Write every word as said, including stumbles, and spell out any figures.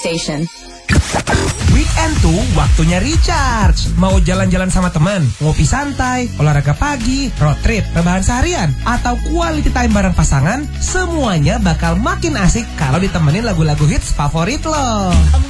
Station. Weekend tuh waktunya recharge. Mau jalan-jalan sama teman, ngopi santai, olahraga pagi, road trip, rebahan seharian, atau quality time bareng pasangan, semuanya bakal makin asik kalau ditemenin lagu-lagu hits favorit lo.